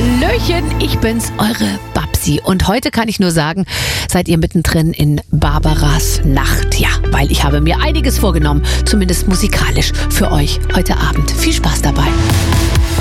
Hallöchen, ich bin's, eure Babsi. Und heute kann ich nur sagen, seid ihr mittendrin in Barbaras Nacht. Ja, weil ich habe mir einiges vorgenommen, zumindest musikalisch, für euch heute Abend. Viel Spaß dabei.